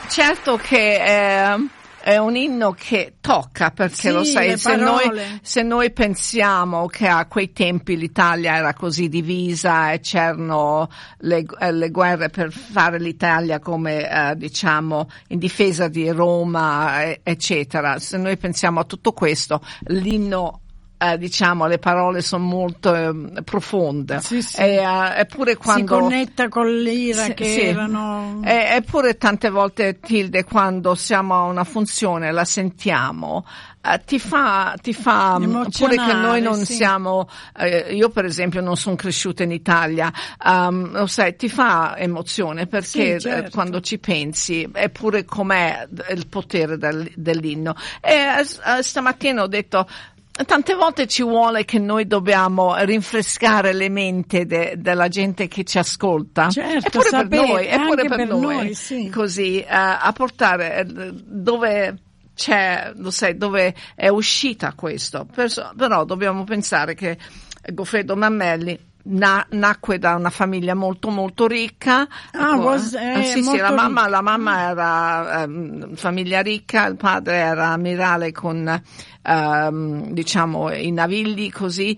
certo che è un inno che tocca, perché lo sai, se noi pensiamo che a quei tempi l'Italia era così divisa e c'erano le guerre per fare l'Italia come diciamo in difesa di Roma, eccetera, se noi pensiamo a tutto questo, l'inno diciamo le parole sono molto profonde, sì. Eppure quando si connetta con l'ira erano eppure tante volte, Tilde, quando siamo a una funzione la sentiamo, ti fa pure che noi non siamo io per esempio non sono cresciuta in Italia, lo sai, ti fa emozione perché certo. Quando ci pensi, eppure com'è il potere dell'inno. E stamattina ho detto, tante volte ci vuole che noi dobbiamo rinfrescare le menti della gente che ci ascolta, certo, eppure per noi, sì. Così a portare dove c'è, lo sai, dove è uscita questo. Però dobbiamo pensare che Goffredo Mameli nacque da una famiglia molto molto ricca. Sì, la mamma era famiglia ricca, il padre era ammirale con diciamo i navigli, così,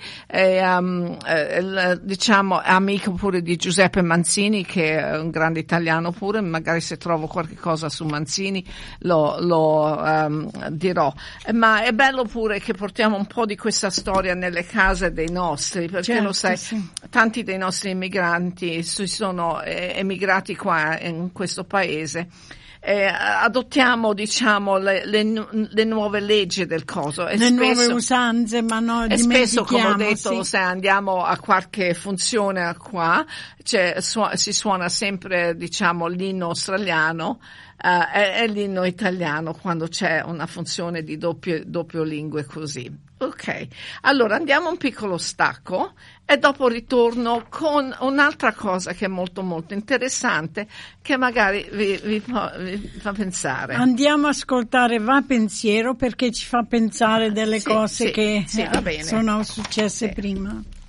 diciamo amico pure di Giuseppe Manzini, che è un grande italiano pure, magari se trovo qualche cosa su Manzini lo dirò, ma è bello pure che portiamo un po' di questa storia nelle case dei nostri, perché certo, lo sai, sì. Tanti dei nostri immigranti si sono emigrati qua in questo paese. Adottiamo, diciamo, le nuove leggi del coso. Nuove usanze, ma no, e spesso, come ho detto, sì. se andiamo a qualche funzione qua, si suona sempre, diciamo, l'inno australiano, e l'inno italiano quando c'è una funzione di doppio lingue così. Ok, allora andiamo un piccolo stacco e dopo ritorno con un'altra cosa che è molto molto interessante, che magari vi fa pensare. Andiamo a ascoltare Va Pensiero, perché ci fa pensare delle cose che va bene. sono successe prima.